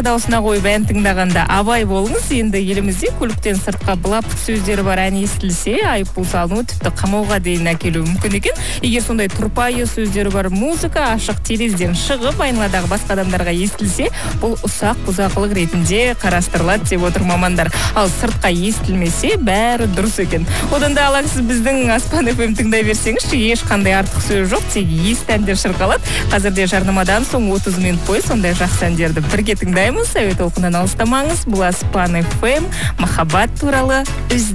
бар даусына қойып ән тыңдағанда абай болыңыз. Енді елімізде көліктен сыртқа былапыт сөздері бар ән естілсе, айыппұл салыну тіпті қамауға дейін әкелуі мүмкін екен. Егер сондай тұрпайы сөздері бар музыка ашық терезеден шығып айналадағы басқа адамдарға естілсе, бұл ұсақ бұзақылық ретінде қарастырылады деп отыр мамандар. Ал сыртқа естілмесе, бәрі дұрыс екен. Одан да алаңсыз біздің Аспан FM тыңдай берсеңізші, ешқандай артық сөз жоқ, тек есті әндер шырқалады. Қазірде жарнамадан соң 30 минут бойы сондай жақсы әндерді бірге тыңдаймыз. Әуе толқынынан алыстамаңыз. Бұл Аспан FM махаббат туралы